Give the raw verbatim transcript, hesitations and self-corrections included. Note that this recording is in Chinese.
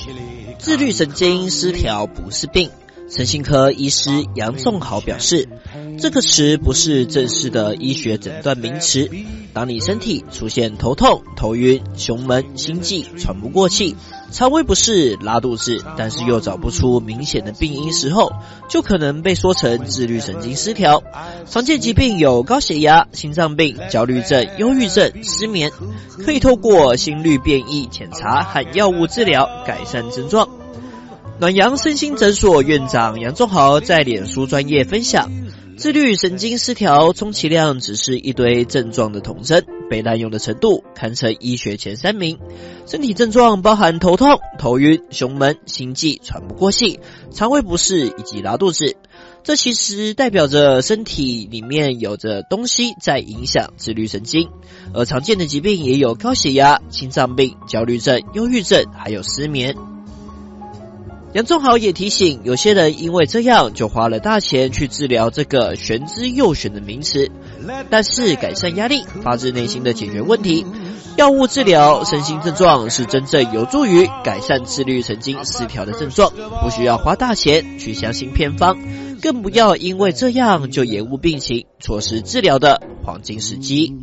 自律神经失调不是病。身心科医师杨仲豪表示，这个词不是正式的医学诊断名词。当你身体出现头痛、头晕、胸闷、心悸、喘不过气、肠胃不适、拉肚子，但是又找不出明显的病因时候，就可能被说成自律神经失调。常见疾病有高血压、心脏病、焦虑症、忧郁症、失眠，可以透过心率变异检查和药物治疗改善症状。暖阳身心诊所院长杨仲豪在脸书专页分享，自律神经失调充其量只是一堆症状的统称，被滥用的程度堪称医学前三名。身体症状包含头痛、头晕、胸闷、心悸、喘不过气、肠胃不适以及拉肚子。这其实代表着身体里面有着东西在影响自律神经，而常见的疾病也有高血压、心脏病、焦虑症、忧郁症还有失眠。杨仲豪也提醒，有些人因为这样就花了大钱去治疗这个玄之又玄的名词，但是改善压力、发自内心的解决问题，药物治疗身心症状是真正有助于改善自律神经失调的症状，不需要花大钱去相信偏方，更不要因为这样就延误病情，错失治疗的黄金时机。